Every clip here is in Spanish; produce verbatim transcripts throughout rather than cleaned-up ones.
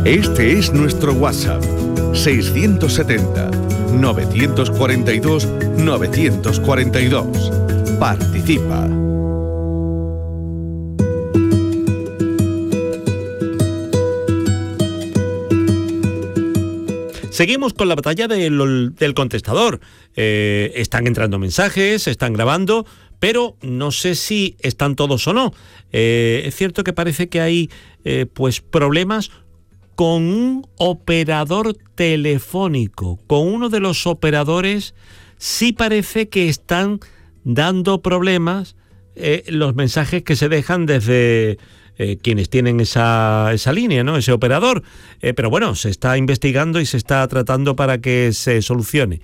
Este es nuestro WhatsApp, seiscientos setenta, novecientos cuarenta y dos, novecientos cuarenta y dos. Participa. Seguimos con la batalla del, del contestador. Eh, están entrando mensajes, están grabando, pero no sé si están todos o no. Eh, es cierto que parece que hay eh, pues problemas con un operador telefónico, con uno de los operadores. Sí parece que están dando problemas eh, los mensajes que se dejan desde eh, quienes tienen esa, esa línea, ¿no? Ese operador. Eh, pero bueno, se está investigando y se está tratando para que se solucione.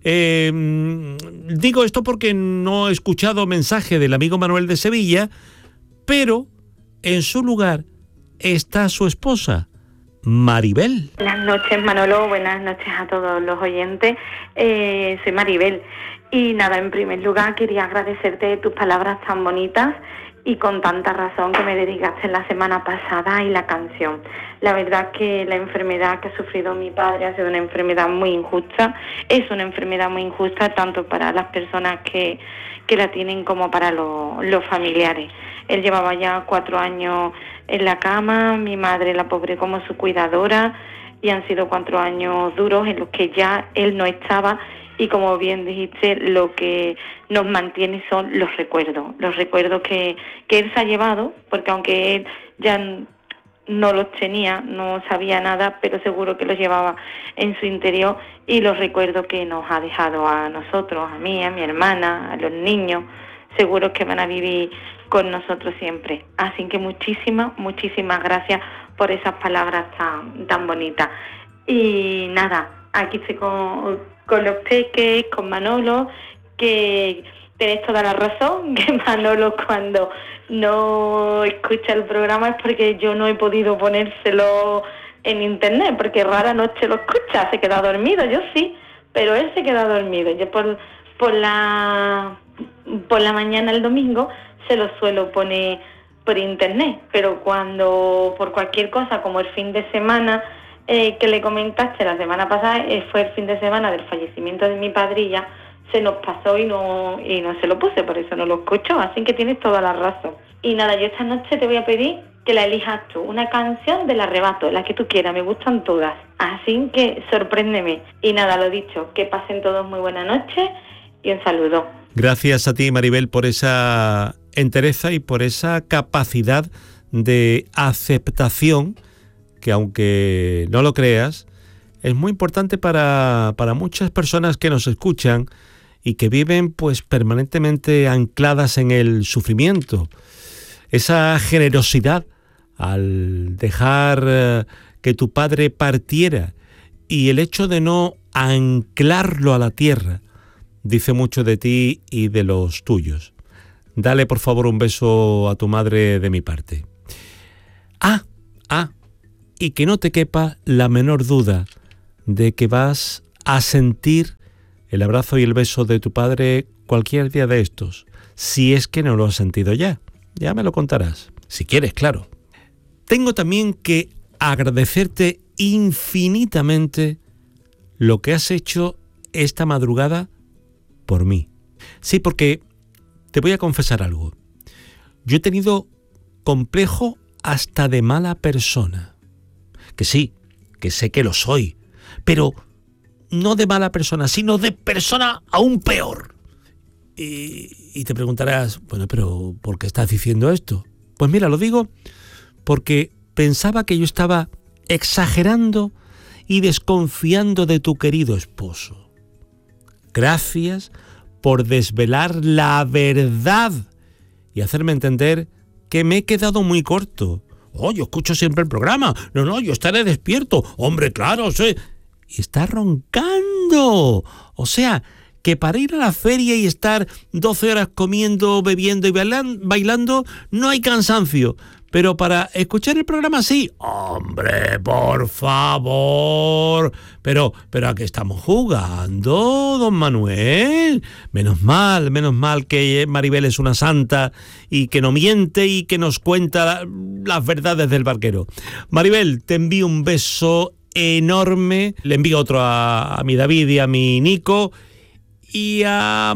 Eh, digo esto porque no he escuchado mensaje del amigo Manuel de Sevilla, pero en su lugar está su esposa, Maribel. Buenas noches, Manolo, buenas noches a todos los oyentes. Eh, soy Maribel y nada, en primer lugar quería agradecerte tus palabras tan bonitas y con tanta razón que me dedicaste la semana pasada y la canción. La verdad que la enfermedad que ha sufrido mi padre ha sido una enfermedad muy injusta, es una enfermedad muy injusta tanto para las personas que, que la tienen como para lo, los familiares. Él llevaba ya cuatro años en la cama, mi madre la pobre como su cuidadora, y han sido cuatro años duros en los que ya él no estaba, y como bien dijiste, lo que nos mantiene son los recuerdos, los recuerdos que, que él se ha llevado, porque aunque él ya no los tenía, no sabía nada, pero seguro que los llevaba en su interior, y los recuerdos que nos ha dejado a nosotros, a mí, a mi hermana, a los niños, seguro que van a vivir con nosotros siempre. Así que muchísimas, muchísimas gracias por esas palabras tan, tan bonitas. Y nada, aquí estoy con, con los peques, con Manolo, que tenéis toda la razón, que Manolo cuando no escucha el programa es porque yo no he podido ponérselo en internet, porque rara noche lo escucha, se queda dormido, yo sí, pero él se queda dormido. Yo por, por la por la mañana el domingo se lo suelo poner por internet, pero cuando por cualquier cosa, como el fin de semana eh, que le comentaste la semana pasada, eh, fue el fin de semana del fallecimiento de mi padrilla, se nos pasó y no y no se lo puse, por eso no lo escuchó, así que tienes toda la razón. Y nada, yo esta noche te voy a pedir que la elijas tú, una canción del Arrebato, la que tú quieras, me gustan todas, así que sorpréndeme. Y nada, lo dicho, que pasen todos muy buena noche y un saludo. Gracias a ti, Maribel, por esa entereza y por esa capacidad de aceptación que, aunque no lo creas, es muy importante para, para muchas personas que nos escuchan y que viven pues permanentemente ancladas en el sufrimiento. Esa generosidad al dejar eh, que tu padre partiera y el hecho de no anclarlo a la tierra dice mucho de ti y de los tuyos. Dale por favor un beso a tu madre de mi parte. Ah, ah, y que no te quepa la menor duda de que vas a sentir el abrazo y el beso de tu padre cualquier día de estos, si es que no lo has sentido ya. Ya me lo contarás, si quieres, claro. Tengo también que agradecerte infinitamente lo que has hecho esta madrugada por mí. Sí, porque te voy a confesar algo. Yo he tenido complejo hasta de mala persona. Que sí, que sé que lo soy, pero no de mala persona, sino de persona aún peor. Y, y te preguntarás, bueno, pero ¿por qué estás diciendo esto? Pues mira, lo digo porque pensaba que yo estaba exagerando y desconfiando de tu querido esposo. Gracias por desvelar la verdad y hacerme entender que me he quedado muy corto. Oh, yo escucho siempre el programa. No, no, yo estaré despierto. Hombre, claro, sí. Y está roncando. O sea, que para ir a la feria y estar doce horas comiendo, bebiendo y bailando no hay cansancio. pero para escuchar el programa sí. ¡Hombre, por favor! Pero, pero ¿a qué estamos jugando, don Manuel? Menos mal, menos mal que Maribel es una santa y que no miente y que nos cuenta las verdades del barquero. Maribel, te envío un beso enorme. Le envío otro a, a mi David y a mi Nico. Y a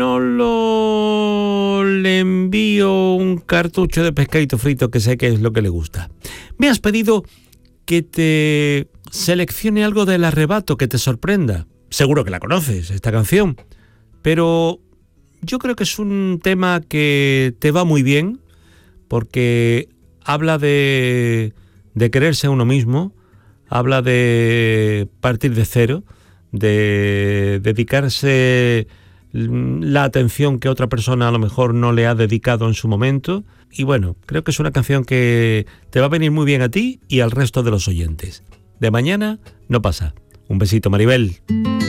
Manolo le envío un cartucho de pescadito frito que sé que es lo que le gusta. Me has pedido que te seleccione algo del Arrebato que te sorprenda. Seguro que la conoces, esta canción. Pero yo creo que es un tema que te va muy bien porque habla de, de quererse a uno mismo, habla de partir de cero, de dedicarse la atención que otra persona a lo mejor no le ha dedicado en su momento. Y bueno, creo que es una canción que te va a venir muy bien a ti y al resto de los oyentes. De mañana no pasa. Un besito, Maribel.